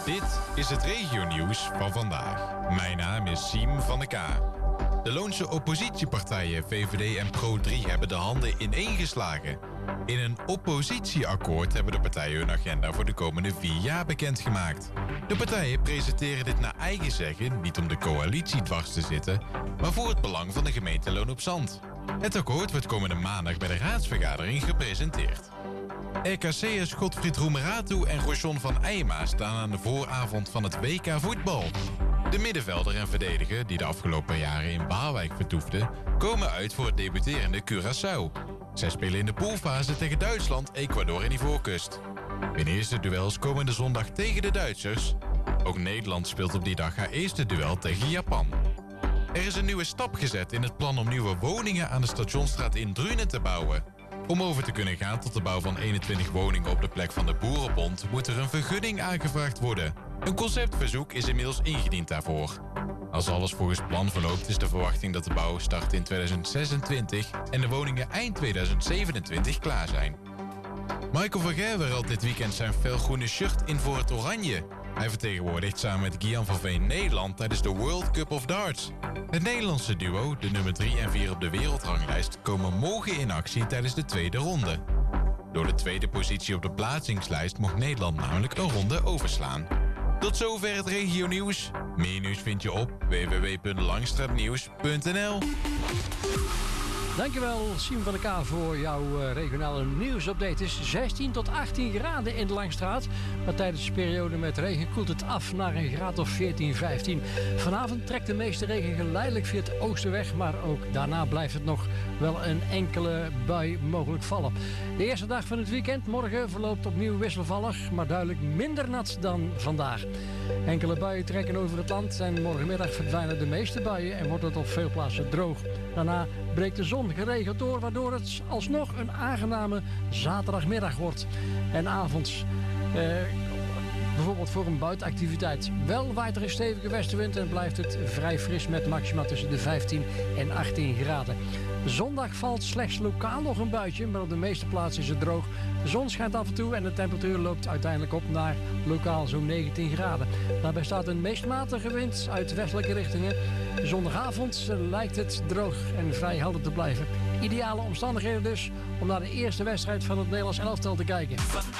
Dit is het regionieuws van vandaag. Mijn naam is Siem van der K. De Loonse oppositiepartijen VVD en Pro3 hebben de handen ineengeslagen. In een oppositieakkoord hebben de partijen hun agenda voor de komende 4 jaar bekendgemaakt. De partijen presenteren dit naar eigen zeggen niet om de coalitie dwars te zitten, maar voor het belang van de gemeente Loon op Zand. Het akkoord wordt komende maandag bij de raadsvergadering gepresenteerd. RKC'ers Godfried Roemeratu en Rochon van Eijma staan aan de vooravond van het WK voetbal. De middenvelder en verdediger, die de afgelopen jaren in Waalwijk vertoefde, komen uit voor het debuterende Curaçao. Zij spelen in de poolfase tegen Duitsland, Ecuador en Ivoorkust. Hun eerste duels komende zondag tegen de Duitsers. Ook Nederland speelt op die dag haar eerste duel tegen Japan. Er is een nieuwe stap gezet in het plan om nieuwe woningen aan de Stationsstraat in Drunen te bouwen. Om over te kunnen gaan tot de bouw van 21 woningen op de plek van de Boerenbond moet er een vergunning aangevraagd worden. Een conceptverzoek is inmiddels ingediend daarvoor. Als alles volgens plan verloopt is de verwachting dat de bouw start in 2026 en de woningen eind 2027 klaar zijn. Michael van Gerwen ruilt dit weekend zijn felgroene shirt in voor het oranje. Hij vertegenwoordigt samen met Gian van Veen Nederland tijdens de World Cup of Darts. Het Nederlandse duo, de nummer 3 en 4 op de wereldranglijst, komen morgen in actie tijdens de tweede ronde. Door de tweede positie op de plaatsingslijst mocht Nederland namelijk een ronde overslaan. Tot zover het regionieuws. Meer nieuws vind je op www.langstraatnieuws.nl. Dankjewel, Siem van der K, voor jouw regionale nieuwsupdate. Het is 16 tot 18 graden in de Langstraat. Maar tijdens de periode met regen koelt het af naar een graad of 14, 15. Vanavond trekt de meeste regen geleidelijk via het oosten weg. Maar ook daarna blijft het nog wel een enkele bui mogelijk vallen. De eerste dag van het weekend, morgen, verloopt opnieuw wisselvallig. Maar duidelijk minder nat dan vandaag. Enkele buien trekken over het land. En morgenmiddag verdwijnen de meeste buien en wordt het op veel plaatsen droog. Daarna breekt de zon geregeld door, waardoor het alsnog een aangename zaterdagmiddag wordt. En avonds, bijvoorbeeld voor een buitenactiviteit. Wel waait er een stevige westenwind en blijft het vrij fris met maxima tussen de 15 en 18 graden. Zondag valt slechts lokaal nog een buitje, maar op de meeste plaatsen is het droog. De zon schijnt af en toe en de temperatuur loopt uiteindelijk op naar lokaal zo'n 19 graden. Daarbij staat een meest matige wind uit westelijke richtingen. Zondagavond lijkt het droog en vrij helder te blijven. Ideale omstandigheden dus om naar de eerste wedstrijd van het Nederlands elftal te kijken.